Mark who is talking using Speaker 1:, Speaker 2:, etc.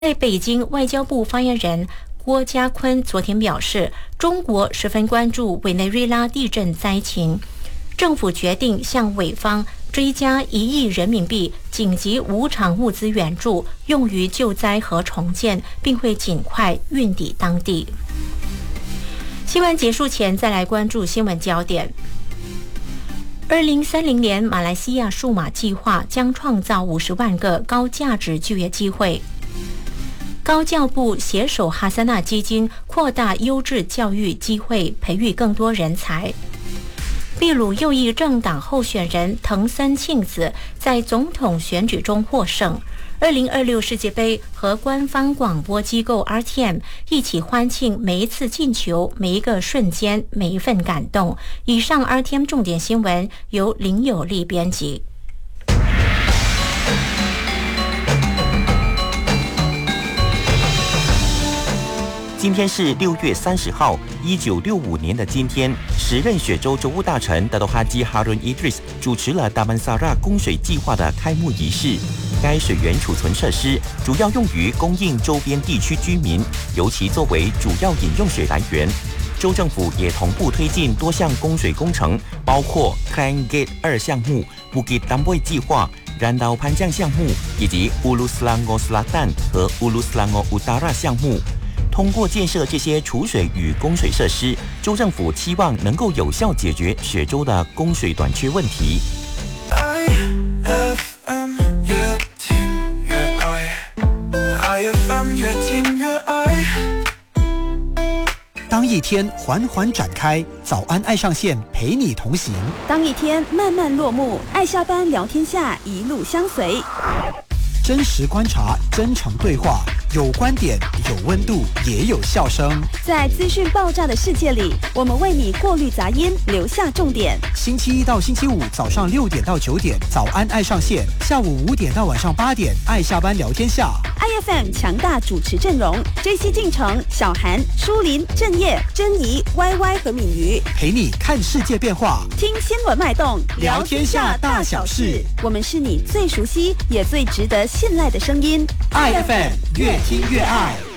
Speaker 1: 在北京，外交部发言人郭家坤昨天表示，中国十分关注委内瑞拉地震灾情，政府决定向委方追加1亿人民币紧急无偿物资援助，用于救灾和重建，并会尽快运抵当地。新闻结束前，再来关注新闻焦点。2030年，马来西亚数码计划将创造50万个高价值就业机会。高教部携手哈萨纳基金，扩大优质教育机会，培育更多人才。秘鲁右翼政党候选人藤森庆子在总统选举中获胜。2026世界杯和官方广播机构 RTM 一起欢庆每一次进球、每一个瞬间、每一份感动。以上 RTM 重点新闻由林有利编辑。
Speaker 2: 今天是6月30号，1965年的今天，时任雪州州务大臣Dato' Haji Harun Idris 主持了Damansara 供水计划的开幕仪式。该水源储存设施主要用于供应周边地区居民，尤其作为主要饮用水来源。州政府也同步推进多项供水工程，包括 Klang Gate 2项目、Bukit Tamboi 计划、Randau Panjang 项目以及 Hulu Selangor Selatan 和 Hulu Selangor Utara 项目。通过建设这些储水与供水设施，州政府期望能够有效解决雪州的供水短缺问题。
Speaker 3: 当一天缓缓展开，早安爱上线陪你同行；
Speaker 4: 当一天慢慢落幕，爱下班聊天下一路相随。
Speaker 3: 真实观察，真诚对话，有观点，有温度，也有笑声。
Speaker 4: 在资讯爆炸的世界里，我们为你过滤杂音，留下重点。
Speaker 3: 星期一到星期五早上6点到9点，早安爱上线；下午5点到晚上8点，爱下班聊天下。
Speaker 4: IFM 强大主持阵容：JC进城、小韩、舒林、郑业、珍妮、YY 和敏瑜，
Speaker 3: 陪你看世界变化，
Speaker 4: 听新闻脉动，
Speaker 3: 聊天下大小事。
Speaker 4: 我们是你最熟悉也最值得信赖的声音。
Speaker 3: IFM 越听越爱。